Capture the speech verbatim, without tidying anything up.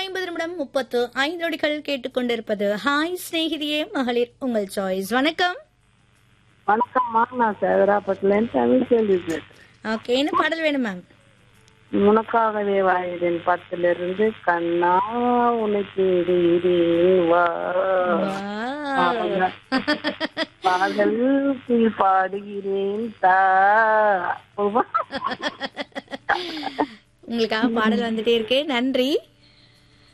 ஐம்பது நிமிடம் முப்பத்து ஐந்து நொடிகள் கேட்டுக்கொண்டிருப்பது ஹாய் சிநேகிதியே மகளிர் உங்கள் சாய்ஸ். வணக்கம். வணக்கம்மா, நான் சேதராப்பட்டுலேருந்து தமிழ் செல்வி பேசுறேன். ஓகே, என்ன பாடல் வேணும் மேம்? உனக்காகவே வாழ்கிறேன் பத்துல இருந்து கண்ணா உன்னை தேடுகிறேன் வா. பாடல் கீழ் பாடுகிறேன் தா. உங்களுக்காக பாடல் வந்துட்டே இருக்கு. நன்றி.